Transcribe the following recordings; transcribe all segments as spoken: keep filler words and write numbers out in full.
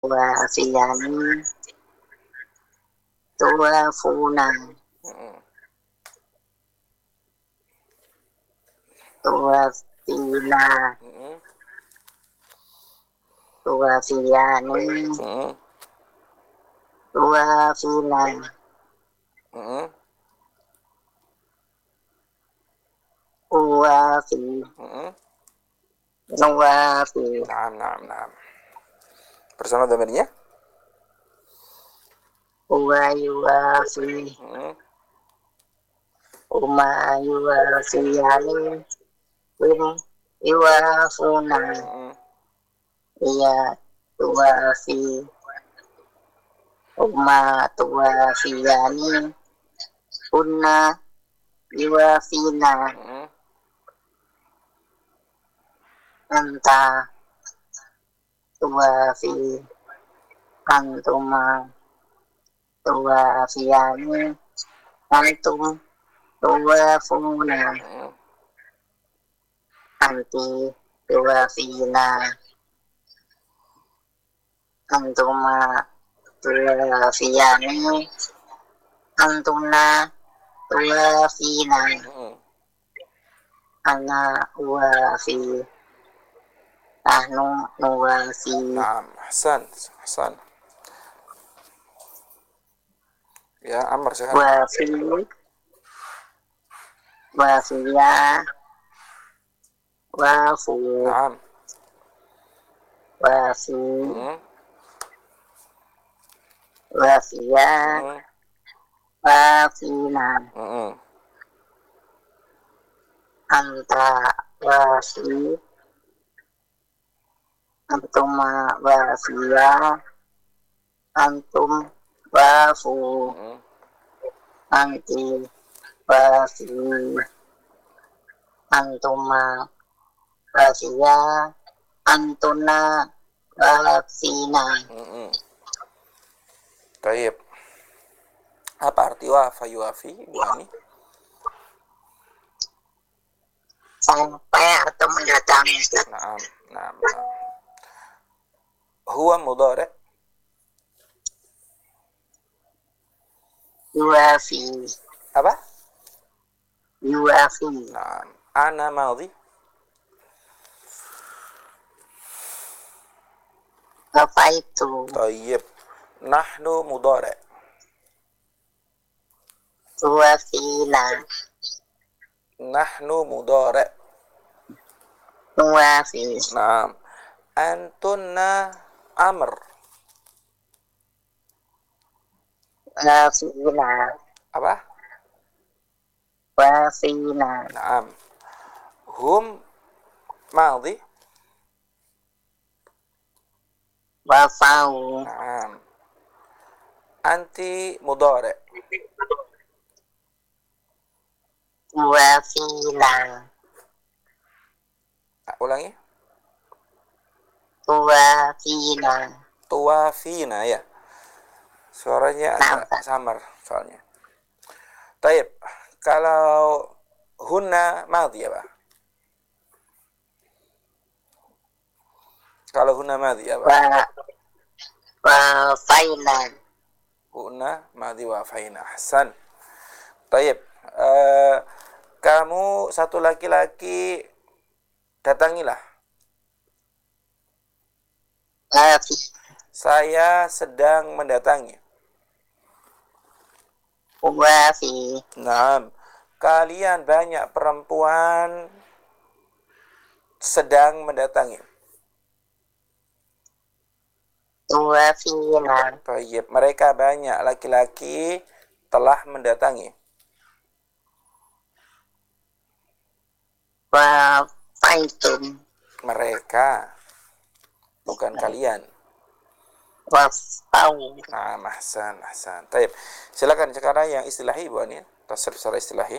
Tuwafiyani tuwafuna Mm-mm. tuwafina Mm-mm. tuwafiyani Mm-mm. tuwafina Mm-mm. uwafi Mm-mm. nuwafi Naam, naam, naam. Bersama dhamirnya? uwayuwafi Mm-mm. umayuwafiyani wim yuwafuna Mm-mm. iya tuwafi uma tuwafiyani kunna yuwafina Mm-mm. anta tuwafi antuma tuwafiyani antum tuwafuna Mm-mm. anti tuwafina antuma tuwafiyani antumna tuwafina Mm-mm. ana uwafi nahnu nuwafi Naam, Hasan, Hasan. Ya, Amr sekarang. wafi wafiya wafu Naam. wafi Mm-mm. wafiya Mm-mm. wafina Mm-mm. anta wafi antuma wafiya antum wafu Mm-mm. anti wafi antuma wafiya antuna wafina. Mm-mm. Baik. Apa arti wafa yuwafi, Bu Ani? Sampai atau mendatangi. Naam, naam, naam. Huwa mudhari'. Yuwafi Apa? yuwafi Naam. Ana madhi. apa itu Tayyib. Nahnu mudhari'. yuwafina Nahnu mudhari'. yuwafi Naam. Antunna amr. wafina Apa? wafina Naam. Hum madhi. wafau Naam. Anti mudhari'. yuwafina Ah, ulangi. yuwafina Tuwafina ya. Suaranya agak nampak samar soalnya. Taib. Kalau hunna madhi ya, Pak? Kalau hunna madhi ya, Pak? wa wafaina Hunna madhi wa faina. Hasan. Taib. Eh, kamu satu laki-laki, datangilah. wafi Saya sedang mendatangi. wafi Nah, kalian banyak perempuan sedang mendatangi. wafina Baik, mereka banyak laki-laki telah mendatangi. wafaitum Mereka, bukan kalian. wafau Nah, mahsan, mahsan. Taib. Silakan sekarang yang istilahi, Bu Ani. Tasrif secara istilahi.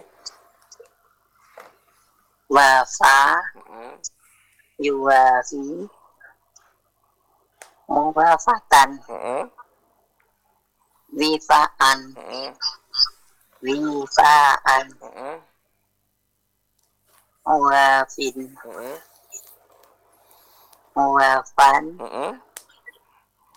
wafa Mm-mm. yuwafi muwafatan Mm-mm. wifaan Mm-mm. wifaan Mm-mm. muwafin Mm-mm. muwafan Mm-mm.